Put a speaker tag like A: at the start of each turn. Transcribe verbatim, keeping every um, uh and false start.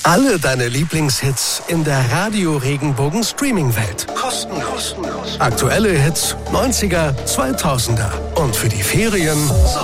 A: Alle deine Lieblingshits in der Radio Regenbogen Streaming-Welt. Kostenlos. Aktuelle Hits, neunziger, zweitausender. Und für die Ferien